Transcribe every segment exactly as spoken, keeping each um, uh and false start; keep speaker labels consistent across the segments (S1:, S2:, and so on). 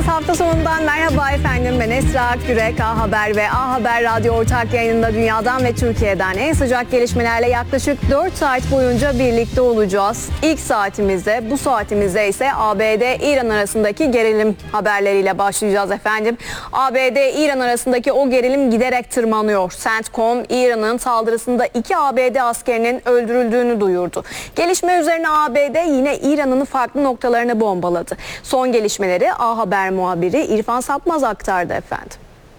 S1: Ajans hafta sonundan merhaba efendim. Ben Esra Akgürek, A Haber ve A Haber Radyo ortak yayınında dünyadan ve Türkiye'den en sıcak gelişmelerle yaklaşık dört saat boyunca birlikte olacağız. İlk saatimizde, bu saatimizde ise A B D-İran arasındaki gerilim haberleriyle başlayacağız efendim. A B D-İran arasındaki o gerilim giderek tırmanıyor. CENTCOM, İran'ın saldırısında iki A B D askerinin öldürüldüğünü duyurdu. Gelişme üzerine A B D yine İran'ın farklı noktalarını bombaladı. Son gelişmeleri A Haber muhabiri İrfan Sapmaz aktardı efendim.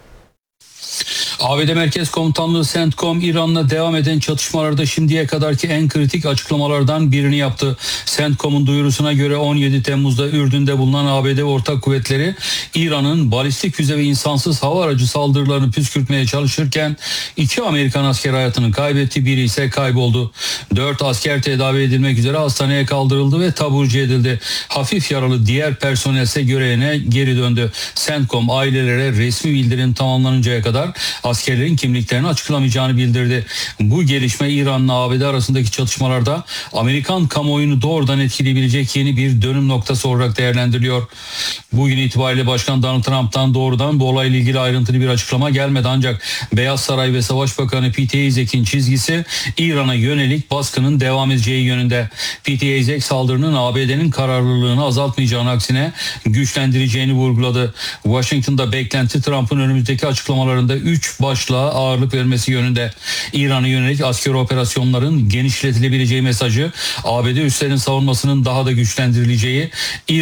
S2: A B D Merkez Komutanlığı CENTCOM, İran'la devam eden çatışmalarda şimdiye kadarki en kritik açıklamalardan birini yaptı. CENTCOM'un duyurusuna göre on yedi Temmuz'da Ürdün'de bulunan A B D ortak kuvvetleri İran'ın balistik füze ve insansız hava aracı saldırılarını püskürtmeye çalışırken iki Amerikan asker hayatını kaybetti, biri ise kayboldu. Dört asker tedavi edilmek üzere hastaneye kaldırıldı ve taburcu edildi. Hafif yaralı diğer personel ise görevine geri döndü. CENTCOM ailelere resmi bildirim tamamlanıncaya kadar askerlerin kimliklerini açıklamayacağını bildirdi. Bu gelişme İran'la A B D arasındaki çatışmalarda Amerikan kamuoyunu doğrudan etkileyebilecek yeni bir dönüm noktası olarak değerlendiriliyor. Bugün itibariyle Başkan Donald Trump'tan doğrudan bu olayla ilgili ayrıntılı bir açıklama gelmedi, ancak Beyaz Saray ve Savaş Bakanı Pete Hegseth'in çizgisi İran'a yönelik baskının devam edeceği yönünde. Pete Hegseth saldırının A B D'nin kararlılığını azaltmayacağını, aksine güçlendireceğini vurguladı. Washington'da beklenti Trump'ın önümüzdeki açıklamalarında üç başlığa ağırlık vermesi yönünde. İran'a yönelik askeri operasyonların genişletilebileceği mesajı, A B D üslerin savunmasının daha da güçlendirileceği,